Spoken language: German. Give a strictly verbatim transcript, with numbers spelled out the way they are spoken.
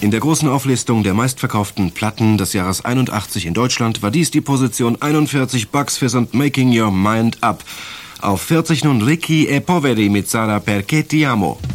In der großen Auflistung der meistverkauften Platten des Jahres einundachtzig in Deutschland war dies die Position einundvierzig, Bucks Fizz und Making Your Mind Up. Auf vierzig nun Ricky e Poveri mit Sarà perché ti amo.